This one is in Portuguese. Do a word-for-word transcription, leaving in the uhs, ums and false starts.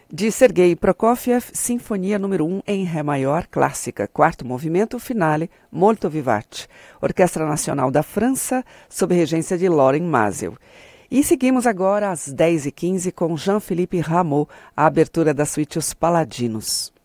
De Sergei Prokofiev, Sinfonia número um em Ré maior, clássica, quarto movimento, finale, molto vivace. Orquestra Nacional da França, sob regência de Loren Mazel. E seguimos agora às dez e quinze com Jean-Philippe Rameau, a abertura da suíte Os Paladinos.